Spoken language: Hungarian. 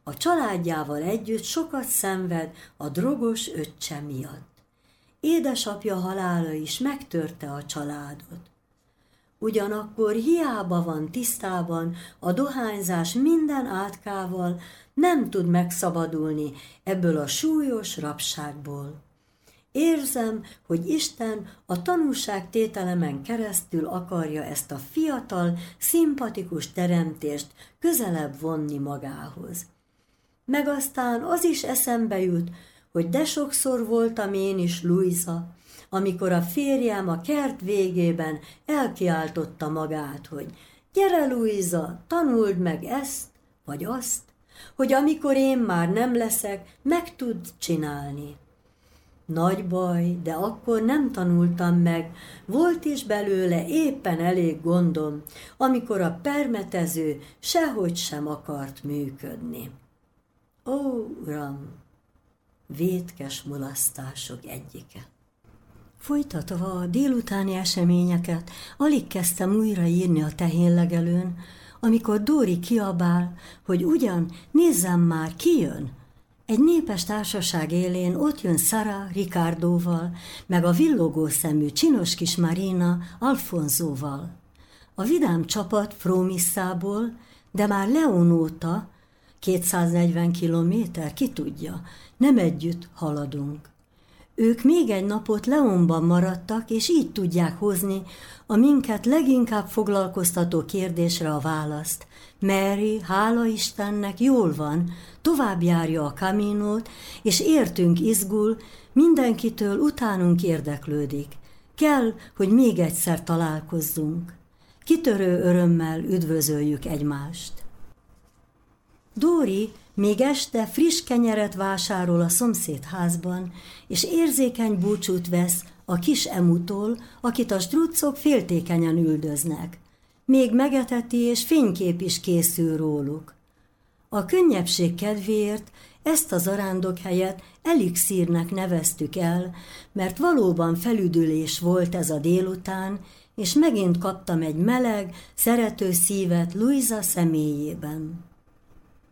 a családjával együtt sokat szenved a drogos öccse miatt. Édesapja halála is megtörte a családot. Ugyanakkor hiába van tisztában a dohányzás minden átkával, nem tud megszabadulni ebből a súlyos rabságból. Érzem, hogy Isten a tanúságtételemen keresztül akarja ezt a fiatal, szimpatikus teremtést közelebb vonni magához. Meg aztán az is eszembe jut, hogy de sokszor voltam én is Luisa, amikor a férjem a kert végében elkiáltotta magát, hogy gyere Luisa, tanuld meg ezt vagy azt, hogy amikor én már nem leszek, meg tudd csinálni. Nagy baj, de akkor nem tanultam meg, volt is belőle éppen elég gondom, amikor a permetező sehogy sem akart működni. Ó, Uram, vétkes mulasztások egyike. Folytatva a délutáni eseményeket, alig kezdtem újra írni a tehénlegelőn, amikor Dóri kiabál, hogy ugyan, nézzem már, ki jön. Egy népes társaság élén ott jön Sara Ricardoval, meg a villogó szemű csinos kis Marina Alfonzóval. A vidám csapat Frómisszából, de már León óta, 240 kilométer, ki tudja, nem együtt haladunk. Ők még egy napot Leónban maradtak, és így tudják hozni a minket leginkább foglalkoztató kérdésre a választ. Mary, hála Istennek, jól van, tovább járja a Caminót, és értünk izgul, mindenkitől utánunk érdeklődik. Kell, hogy még egyszer találkozzunk. Kitörő örömmel üdvözöljük egymást. Dóri még este friss kenyeret vásárol a szomszédházban, és érzékeny búcsút vesz a kis emutól, akit a struccok féltékenyen üldöznek. Még megeteti, és fénykép is készül róluk. A könnyebbség kedvéért ezt a zarándokhelyet elixírnek neveztük el, mert valóban felüdülés volt ez a délután, és megint kaptam egy meleg, szerető szívet Luisa személyében.